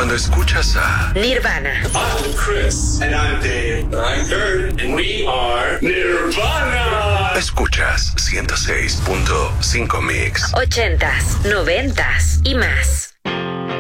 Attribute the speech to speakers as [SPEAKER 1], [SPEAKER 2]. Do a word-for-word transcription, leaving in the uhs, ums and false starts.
[SPEAKER 1] Cuando escuchas a
[SPEAKER 2] Nirvana.
[SPEAKER 3] I'm Chris. And I'm Dave. I'm Kurt. And we are Nirvana.
[SPEAKER 1] Escuchas ciento seis punto cinco Mix.
[SPEAKER 2] Ochentas, noventas y más.